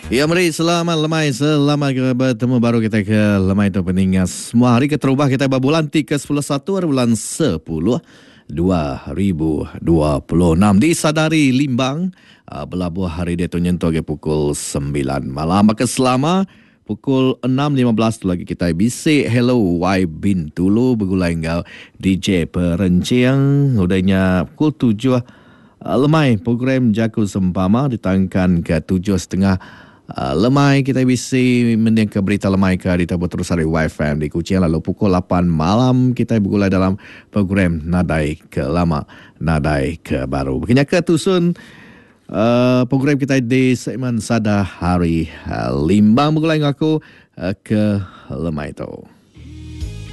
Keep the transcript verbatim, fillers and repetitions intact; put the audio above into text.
Ya, mari selamat lemai, selamat kita bertemu baru kita ke lemai itu peningas. Semua hari kita terubah kita bulan ke sepuluh satu bulan sepuluh dua ribu dua puluh enam di Sadari Limbang. Uh, Belabuh hari dia tu nyentuh ke pukul sembilan malam. Maka selama pukul enam lima belas tu lagi kita bisik hello Y bin Tulu bergulai engkau D J Perenciang. Udahnya pukul tujuh uh, lemai program Jaku Sempama ditangkan ke tujuh setengah. Uh, lemai kita bisa mendengar berita lemai ke di Tabut Terusari Y F M di Kuching. Lalu pukul lapan malam kita bergulai dalam program Nadai ke Lama, Nadai ke Baru. Begini ke tusun uh, program kita di segmen Sada Hari uh, Limbang bergulai dengan aku uh, ke lemai itu.